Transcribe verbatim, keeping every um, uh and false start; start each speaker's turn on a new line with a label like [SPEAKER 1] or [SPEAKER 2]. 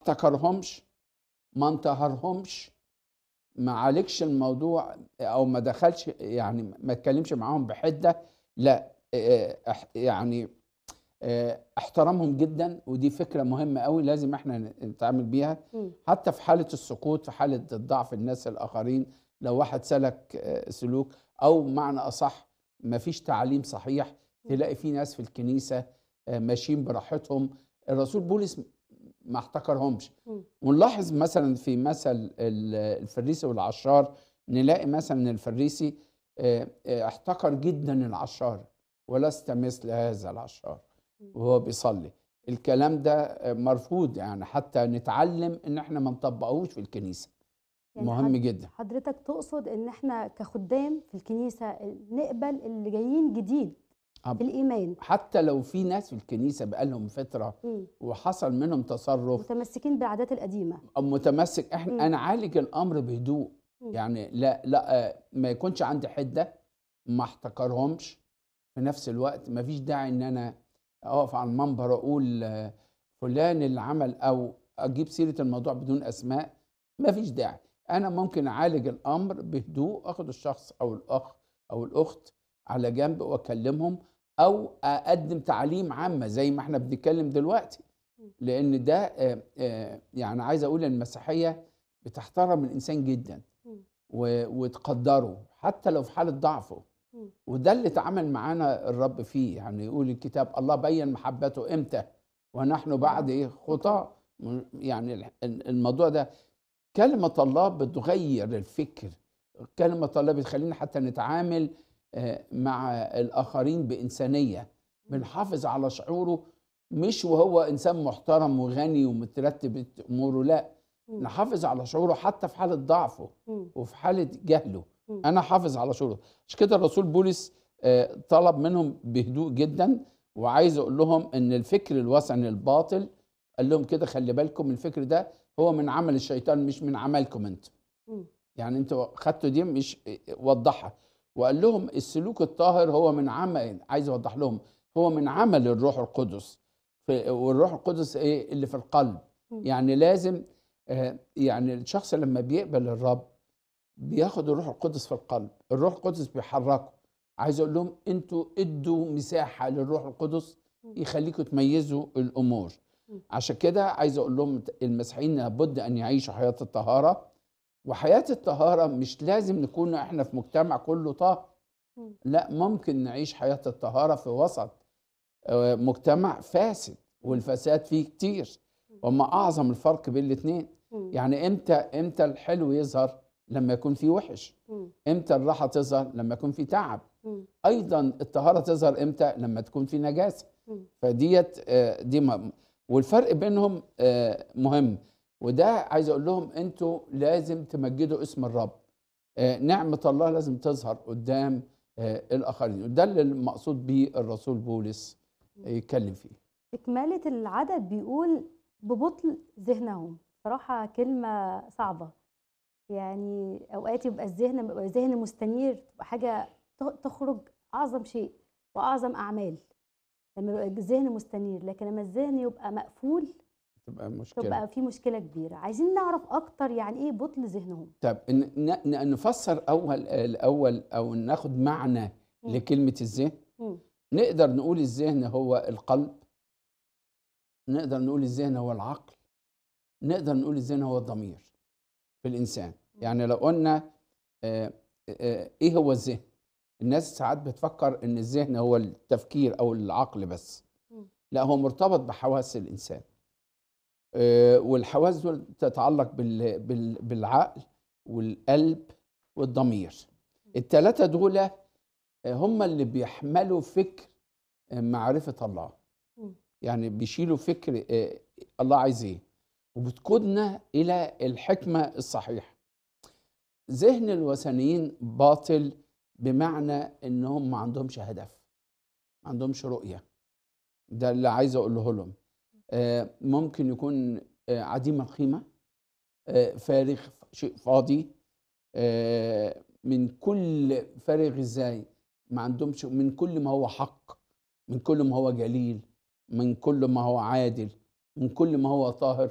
[SPEAKER 1] افتكرهمش، ما انتهرهمش، ما عالجش الموضوع أو ما دخلش يعني ما اتكلمش معاهم بحدة، لأ آآ اح يعني آآ احترمهم جدًا، ودي فكرة مهمة أوي لازم إحنا ن نتعامل بيها،
[SPEAKER 2] إمم.
[SPEAKER 1] حتى في حالة السقوط، في حالة ضعف الناس الآخرين، لو واحد سلك آآ سلوك أو بمعنى أصح ما فيش تعليم صحيح،
[SPEAKER 2] إمم.
[SPEAKER 1] تلاقي في ناس في الكنيسة آآ ماشيين براحتهم، الرسول بولس م ما احتكرهمش،
[SPEAKER 2] إمم.
[SPEAKER 1] ونلاحظ مثلًا في مثل ال الفريسي والعشار، نلاقي مثلًا إن الفريسي آآ آآ احتقر جدًا العشار، ولست مثل هذا العشار.
[SPEAKER 2] إمم.
[SPEAKER 1] وهو بيصلي، الكلام ده مرفوض يعني حتى نتعلم إن إحنا ما نطبّقهوش في الكنيسة،
[SPEAKER 2] يعني
[SPEAKER 1] مهم
[SPEAKER 2] حض
[SPEAKER 1] جدًا.
[SPEAKER 2] حضرتك تقصد إن إحنا كخُدّام في الكنيسة آآ نقبل اللي جايين جديد
[SPEAKER 1] أب
[SPEAKER 2] في الإيمان.
[SPEAKER 1] حتى لو في ناس في الكنيسة بقى لهم فترة
[SPEAKER 2] إمم.
[SPEAKER 1] وحصل منهم تصرُّف
[SPEAKER 2] متمسكين بالعادات القديمة.
[SPEAKER 1] أو متمسك، إحنا
[SPEAKER 2] إمم.
[SPEAKER 1] أنا أعالج الأمر بهدوء،
[SPEAKER 2] إمم.
[SPEAKER 1] يعني لا لأ ما يكونش عندي حِدة، ما احتكرهمش، في نفس الوقت ما فيش داعي إن أنا أقف على المنبر أقول آه، فلان اللي عمل أو أجيب سيرة الموضوع بدون أسماء، ما فيش داعي. أنا ممكن أعالج الأمر بهدوء، آخد الشخص أو الأخ أو الأخت على جنب وأكلمهم، أو أقدّم تعليم عامة زي ما إحنا بنتكلم دلوقتي.
[SPEAKER 2] إمم.
[SPEAKER 1] لأن ده آآ آآ يعني عايز أقول إن المسيحية بتحترم الإنسان جدًا
[SPEAKER 2] إمم.
[SPEAKER 1] و وتقدّره حتى لو في حالة ضعفه،
[SPEAKER 2] إمم.
[SPEAKER 1] وده اللي اتعامل معانا الرب فيه، يعني يقول الكتاب الله بيّن محبته إمتى؟ ونحن بعد إيه؟
[SPEAKER 2] خُطاه.
[SPEAKER 1] خُطاه. م يعني الح ال الموضوع ده كلمة الله بتغيّر الفكر، كلمة الله بتخلّينا حتى نتعامل آآ مع الآخرين بإنسانية،
[SPEAKER 2] إمم.
[SPEAKER 1] بنحافظ على شعوره مش وهو إنسان محترم وغني ومترتب أموره، لأ،
[SPEAKER 2] إمم.
[SPEAKER 1] نحافظ على شعوره حتى في حالة ضعفه
[SPEAKER 2] إمم.
[SPEAKER 1] وفي حالة جهله،
[SPEAKER 2] إمم.
[SPEAKER 1] أنا أحافظ على شعوره. عشان كده الرسول بولس آآ طلب منهم بهدوء جدًا، وعايز أقول لهم إن الفكر الوثني الباطل، قال لهم كده خلّي بالكم الفكر ده هو من عمل الشيطان مش من عملكم أنتم.
[SPEAKER 2] إمم.
[SPEAKER 1] يعني أنتم خدتوا دي مش آآ وضّحها، وقال لهم السلوك الطاهر هو من عمل، عايز أوضّح لهم هو من عمل الروح القدس، ف والروح القدس إيه؟ اللي في القلب،
[SPEAKER 2] إمم.
[SPEAKER 1] يعني لازم آآ يعني الشخص لمّا بيقبل الرب بياخد الروح القدس في القلب، الروح القدس بيحرّكه، عايز أقول لهم أنتم ادّوا مساحة للروح القدس
[SPEAKER 2] إمم.
[SPEAKER 1] يخلّيكم تميّزوا الأمور.
[SPEAKER 2] إمم.
[SPEAKER 1] عشان كده عايز أقول لهم ت المسيحيين لابد أن يعيشوا حياة الطهارة، وحياة الطهارة مش لازم نكون إحنا في مجتمع كله طاهر،
[SPEAKER 2] إمم.
[SPEAKER 1] لأ ممكن نعيش حياة الطهارة في وسط آآ مجتمع فاسد،
[SPEAKER 2] إمم.
[SPEAKER 1] والفساد فيه كتير،
[SPEAKER 2] إمم.
[SPEAKER 1] وما أعظم الفرق بين الاتنين.
[SPEAKER 2] إمم.
[SPEAKER 1] يعني إمتى إمتى الحلو يظهر؟ لمّا يكون في وِحِش،
[SPEAKER 2] إمم.
[SPEAKER 1] إمتى الراحة تظهر؟ لمّا يكون في تعب،
[SPEAKER 2] إمم.
[SPEAKER 1] أيضًا الطهارة تظهر إمتى؟ لمّا تكون في نجاسة.
[SPEAKER 2] إمم.
[SPEAKER 1] فديّة آآ دي م والفرق بينهم آآ مهم، وده عايز أقول لهم أنتم لازم تمجّدوا اسم الرب، آآ نعمة الله لازم تظهر قدّام آآ الآخرين، وده اللي المقصود بيه الرسول بولس
[SPEAKER 2] إمم.
[SPEAKER 1] يتكلّم فيه.
[SPEAKER 2] إكمالة العدد بيقول ببطء ذهنهم، صراحة كلمة صعبة، يعني أوقات يبقى الذهن بيبقى ذهن مستنير تبقى حاجة ت تخرج أعظم شيء وأعظم أعمال، لمّا يبقى الذهن مستنير، لكن لمّا الذهن يبقى مقفول
[SPEAKER 1] تبقى مشكلة.
[SPEAKER 2] تبقى في مشكلة كبيرة. عايزين نعرف أكتر يعني إيه بطء ذهنهم؟
[SPEAKER 1] طب ن ن ن نفسّر أول الأول أو ناخد معنى
[SPEAKER 2] إمم.
[SPEAKER 1] لكلمة الذهن،
[SPEAKER 2] إمم.
[SPEAKER 1] نقدر نقول الذهن هو القلب، نقدر نقول الذهن هو العقل، نقدر نقول الذهن هو الضمير في الإنسان.
[SPEAKER 2] إمم.
[SPEAKER 1] يعني لو قُلنا آآ آآ إيه هو الذهن؟ الناس ساعات بتفكّر إن الذهن هو التفكير أو العقل بس،
[SPEAKER 2] إمم.
[SPEAKER 1] لأ هو مرتبط بحواس الإنسان، آآ والحواس دول تتعلّق بال بال بالعقل والقلب والضمير، التلاتة دُولة هم اللي بيحملوا فكر آآ معرفة الله،
[SPEAKER 2] إمم.
[SPEAKER 1] يعني بيشيلوا فكر آآ الله عايز إيه، وبتقودنا إلى الحكمة الصحيحة. ذهن الوثنيين باطل بمعنى إنهم ما عندهمش هدف، ما عندهمش رؤية، ده اللي عايز أقوله لهم. آآ ممكن يكون آآ عديم القيمة، آآ فارغ، شيء فاضي، آآ من كل فارغ إزاي؟ ما عندهمش من كل ما هو حق، من كل ما هو جليل، من كل ما هو عادل، من كل ما هو طاهر.